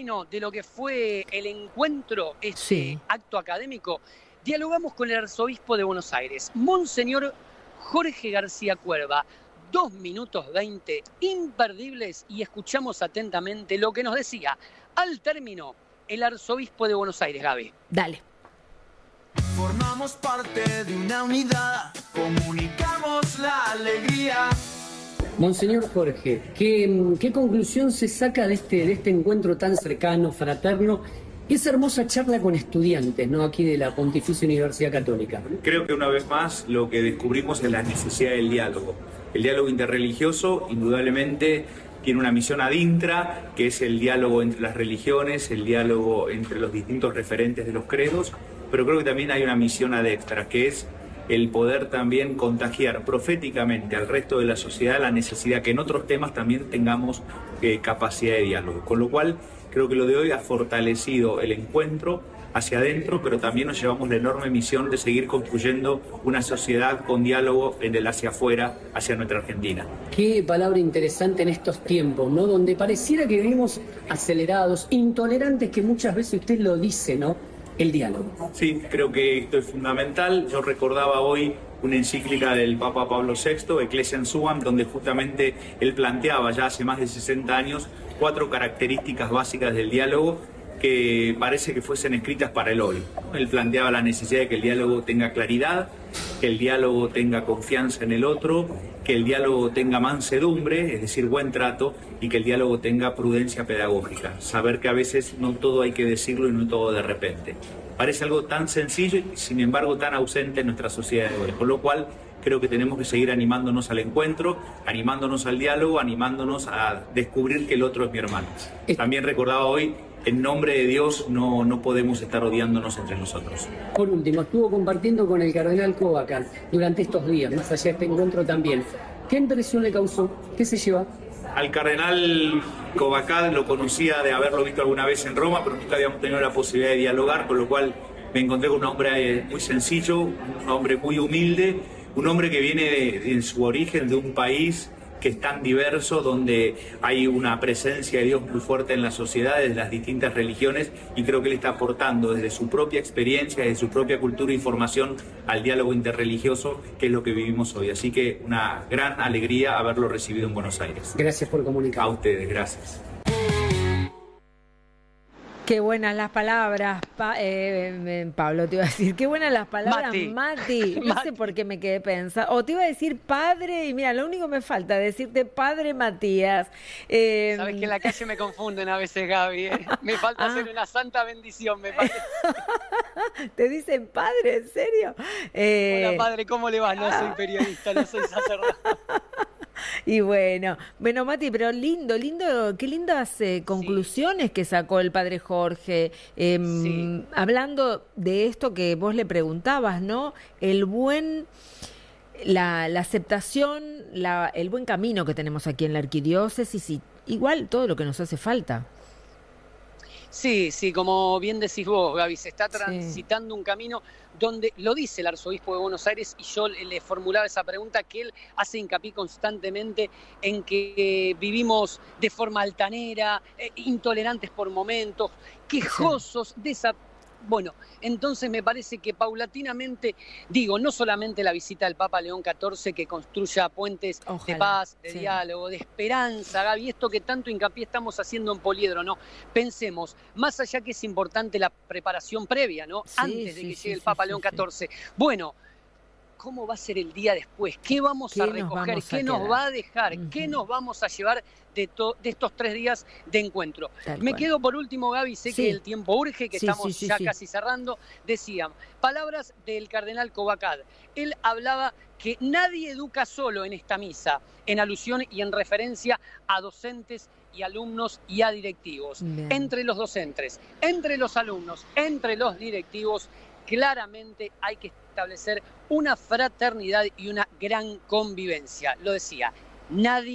término de lo que fue el encuentro, acto académico, dialogamos con el arzobispo de Buenos Aires, Monseñor Jorge García Cuerva. 2 minutos 20 imperdibles y escuchamos atentamente lo que nos decía al término el arzobispo de Buenos Aires, Gaby. Dale. Formamos parte de una unidad, comunicamos la alegría. Monseñor Jorge, ¿qué conclusión se saca de este encuentro tan cercano, fraterno? Esa hermosa charla con estudiantes, ¿no? Aquí de la Pontificia Universidad Católica. Creo que una vez más lo que descubrimos es la necesidad del diálogo. El diálogo interreligioso, indudablemente, tiene una misión ad intra, que es el diálogo entre las religiones, el diálogo entre los distintos referentes de los credos, pero creo que también hay una misión ad extra, que es el poder también contagiar proféticamente al resto de la sociedad la necesidad que en otros temas también tengamos capacidad de diálogo. Con lo cual, creo que lo de hoy ha fortalecido el encuentro hacia adentro, pero también nos llevamos la enorme misión de seguir construyendo una sociedad con diálogo hacia afuera, hacia nuestra Argentina. Qué palabra interesante en estos tiempos, ¿no? Donde pareciera que vivimos acelerados, intolerantes, que muchas veces usted lo dice, ¿no? El diálogo. Sí, creo que esto es fundamental. Yo recordaba hoy una encíclica del Papa Pablo VI, Ecclesiam Suam, donde justamente él planteaba ya hace más de 60 años 4 características básicas del diálogo que parece que fuesen escritas para el hoy. Él planteaba la necesidad de que el diálogo tenga claridad, que el diálogo tenga confianza en el otro, que el diálogo tenga mansedumbre, es decir, buen trato, y que el diálogo tenga prudencia pedagógica. Saber que a veces no todo hay que decirlo y no todo de repente. Parece algo tan sencillo y sin embargo tan ausente en nuestra sociedad de hoy. Con lo cual creo que tenemos que seguir animándonos al encuentro, animándonos al diálogo, animándonos a descubrir que el otro es mi hermano. También recordaba hoy, en nombre de Dios no podemos estar odiándonos entre nosotros. Por último, estuvo compartiendo con el cardenal Covacal durante estos días, más allá de este encuentro también. ¿Qué impresión le causó? ¿Qué se lleva? Al cardenal Covacal lo conocía de haberlo visto alguna vez en Roma, pero nunca habíamos tenido la posibilidad de dialogar, con lo cual me encontré con un hombre muy sencillo, un hombre muy humilde, un hombre que viene en su origen de un país que es tan diverso, donde hay una presencia de Dios muy fuerte en la sociedad, desde las distintas religiones, y creo que él está aportando desde su propia experiencia, desde su propia cultura e información al diálogo interreligioso, que es lo que vivimos hoy. Así que una gran alegría haberlo recibido en Buenos Aires. Gracias por comunicar. A ustedes, gracias. Qué buenas las palabras, Pablo, te iba a decir. Qué buenas las palabras, Mati. No sé por qué me quedé pensando. O te iba a decir padre, y mira, lo único que me falta es decirte padre Matías. Sabes que en la calle me confunden a veces, Gaby, ¿eh? Me falta hacer una santa bendición, me parece. ¿Te dicen padre, en serio? Hola, padre, ¿cómo le va? No soy periodista, no soy sacerdote. Y bueno, Mati, pero qué lindas conclusiones que sacó el padre Jorge, hablando de esto que vos le preguntabas, ¿no? La aceptación, el buen camino que tenemos aquí en la arquidiócesis y igual todo lo que nos hace falta. Sí, como bien decís vos, Gaby, se está transitando un camino donde, lo dice el arzobispo de Buenos Aires, y yo le formulaba esa pregunta, que él hace hincapié constantemente en que vivimos de forma altanera, intolerantes por momentos, quejosos, Bueno, entonces me parece que paulatinamente, no solamente la visita del Papa León XIV, que construya puentes de paz, de diálogo, de esperanza, Gaby, esto que tanto hincapié estamos haciendo en Poliedro, ¿no? Pensemos, más allá que es importante la preparación previa, ¿no? Antes de que llegue el Papa León XIV. Bueno, ¿cómo va a ser el día después? ¿Qué vamos a recoger? ¿Qué nos va a dejar? ¿Qué nos vamos a llevar de estos 3 días de encuentro? Me quedo por último, Gaby, sé que el tiempo urge, que estamos ya casi cerrando. Decía, palabras del cardenal Covacal. Él hablaba que nadie educa solo en esta misa, en alusión y en referencia a docentes y alumnos y a directivos. Bien. Entre los docentes, entre los alumnos, entre los directivos, claramente hay que establecer una fraternidad y una gran convivencia. Lo decía, nadie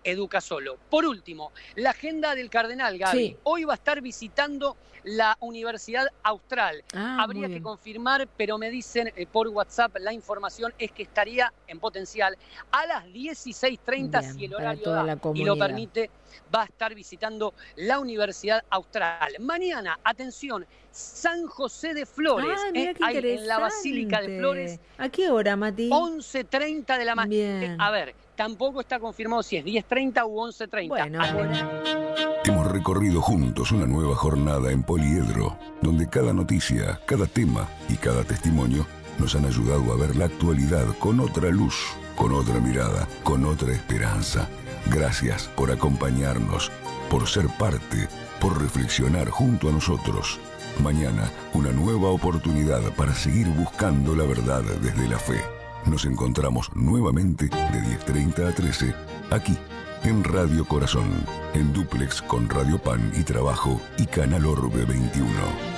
educa solo. Por último, la agenda del cardenal, Gaby. Sí. Hoy va a estar visitando la Universidad Austral. Ah, Habría que confirmar, pero me dicen por WhatsApp, la información es que estaría en potencial a las 16:30, si el horario da y lo permite, va a estar visitando la Universidad Austral. Mañana, atención, San José de Flores, ahí en la Basílica de Flores. ¿A qué hora, Mati? 11:30 de la mañana. A ver, tampoco está confirmado si es 10:30 u 11:30. Bueno, hemos recorrido juntos una nueva jornada en Poliedro, donde cada noticia, cada tema y cada testimonio nos han ayudado a ver la actualidad con otra luz, con otra mirada, con otra esperanza. Gracias por acompañarnos, por ser parte, por reflexionar junto a nosotros. Mañana, una nueva oportunidad para seguir buscando la verdad desde la fe. Nos encontramos nuevamente de 10:30 a 13, aquí, en Radio Corazón, en dúplex con Radio Pan y Trabajo y Canal Orbe 21.